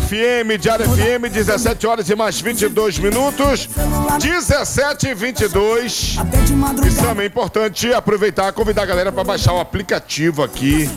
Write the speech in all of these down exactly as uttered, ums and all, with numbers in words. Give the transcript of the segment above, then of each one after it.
F M, Diário F M, dezessete horas e mais vinte e dois minutos. dezessete e vinte e dois. Isso também é importante aproveitar e convidar a galera para baixar o aplicativo aqui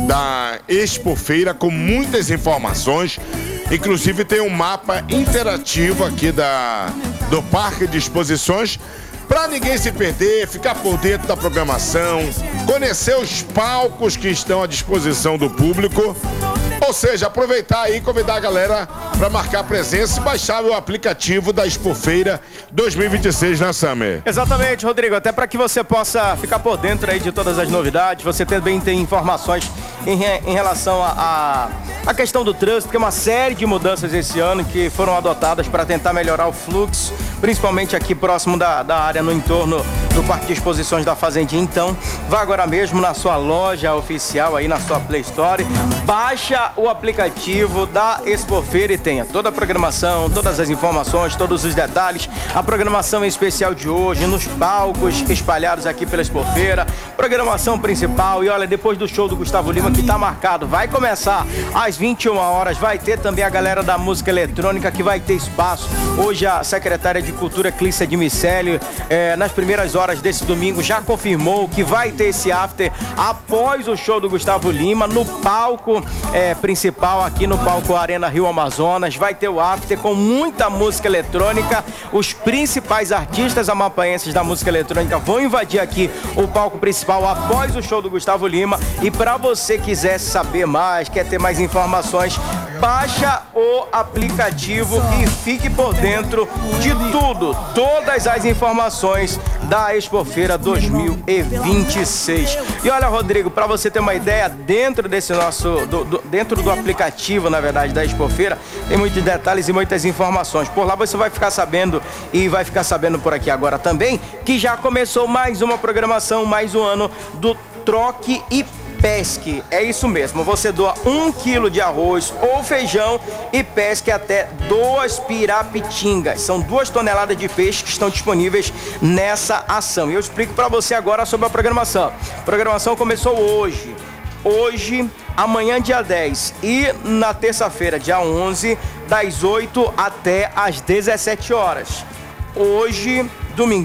da Expofeira com muitas informações. Inclusive tem um mapa interativo aqui da, do Parque de Exposições para ninguém se perder, ficar por dentro da programação, conhecer os palcos que estão à disposição do público. Ou seja, aproveitar aí e convidar a galera para marcar presença e baixar o aplicativo da Expofeira dois mil e vinte e seis, né, Summer? Exatamente, Rodrigo. Até para que você possa ficar por dentro aí de todas as novidades. Você também tem informações em, re, em relação a, a, a questão do trânsito, que é uma série de mudanças esse ano que foram adotadas para tentar melhorar o fluxo, principalmente aqui próximo da, da área no entorno do Parque de Exposições da Fazendinha. Então, vá agora mesmo na sua loja oficial, aí na sua Play Store, baixa o aplicativo da Expofeira e tenha toda a programação, todas as informações, todos os detalhes, a programação especial de hoje, nos palcos espalhados aqui pela Expofeira, programação principal. E olha, depois do show do Gustavo Lima, que tá marcado, vai começar às vinte e uma horas, vai ter também a galera da música eletrônica que vai ter espaço. Hoje a secretária de Cultura, Clícia de Miceli, eh, nas primeiras horas desse domingo, já confirmou que vai ter esse after após o show do Gustavo Lima, no palco eh, principal, aqui no palco Arena Rio Amazonas. Vai ter o after com muita música eletrônica. Os principais artistas amapaenses da música eletrônica vão invadir aqui o palco principal após o show do Gustavo Lima. E para você quiser saber mais, quer ter mais informações, baixa o aplicativo e fique por dentro de tudo, todas as informações da Expofeira dois mil e vinte e seis. E olha, Rodrigo, para você ter uma ideia, dentro desse nosso, do, do, dentro do aplicativo, na verdade, da Expofeira, tem muitos detalhes e muitas informações. Por lá você vai ficar sabendo, e vai ficar sabendo por aqui agora também, que já começou mais uma programação, mais um ano do Troque e Pesque. É isso mesmo, você doa um quilo de arroz ou feijão e pesque até duas pirapitingas. São duas toneladas de peixe que estão disponíveis nessa ação. E eu explico para você agora sobre a programação. A programação começou hoje. Hoje, amanhã, dia dez, e na terça-feira, dia onze, das oito até às dezessete horas. Hoje, domingo.